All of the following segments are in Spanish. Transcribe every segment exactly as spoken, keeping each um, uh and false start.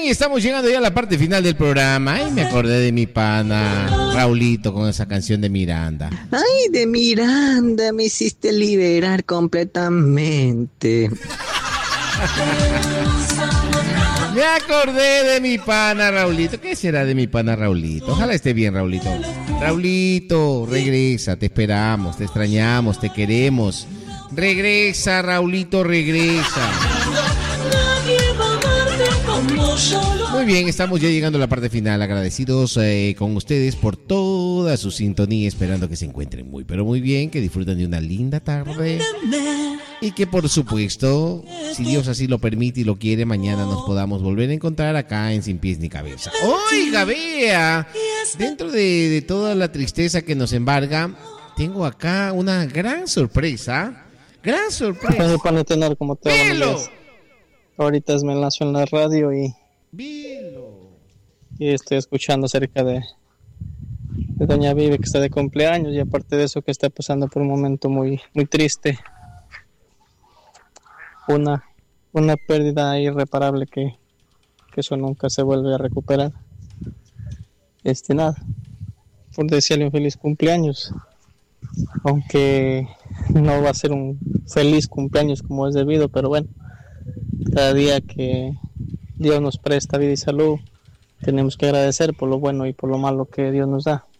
estamos llegando ya a la parte final del programa. Ay, me acordé de mi pana Raulito con esa canción de Miranda. Ay, de Miranda me hiciste liberar completamente. Me acordé de mi pana Raulito. ¿Qué será de mi pana Raulito? Ojalá esté bien, Raulito. Raulito, regresa, te esperamos, te extrañamos, te queremos. Regresa, Raulito, regresa. Muy bien, estamos ya llegando a la parte final. Agradecidos eh, con ustedes por toda su sintonía, esperando que se encuentren muy, pero muy bien, que disfruten de una linda tarde. Y que por supuesto, si Dios así lo permite y lo quiere, mañana nos podamos volver a encontrar acá en Sin Pies ni Cabeza. Oiga, vea, dentro de, de toda la tristeza que nos embarga, tengo acá una gran sorpresa. Gran sorpresa. Para tener como te ¡Velo! Ahorita me lanzo en la radio y, ¡Velo! y estoy escuchando acerca de, de Doña Vive, que está de cumpleaños, y aparte de eso que está pasando por un momento muy, muy triste. Una, una pérdida irreparable que, que eso nunca se vuelve a recuperar. Este nada, por desearle un feliz cumpleaños, aunque no va a ser un feliz cumpleaños como es debido, pero bueno, cada día que Dios nos presta vida y salud, tenemos que agradecer por lo bueno y por lo malo que Dios nos da.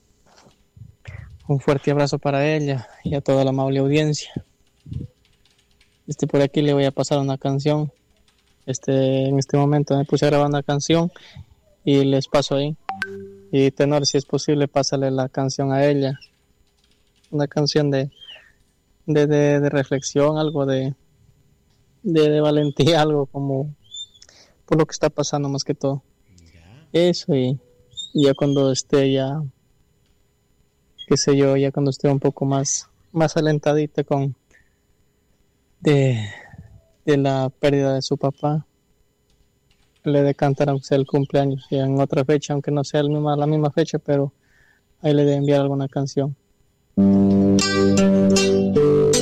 Un fuerte abrazo para ella y a toda la amable audiencia. Este, por aquí le voy a pasar una canción. Este, en este momento me puse a grabar una canción y les paso ahí. Y tenor, si es posible, pásale la canción a ella. Una canción de, de, de, de reflexión, algo de, de, de valentía, algo como por lo que está pasando más que todo. Eso, y, y ya cuando esté ya, qué sé yo, ya cuando esté un poco más, más alentadita con de, de la pérdida de su papá, le de cantar aunque sea el cumpleaños, y en otra fecha, aunque no sea el misma, la misma fecha, pero ahí le de enviar alguna canción.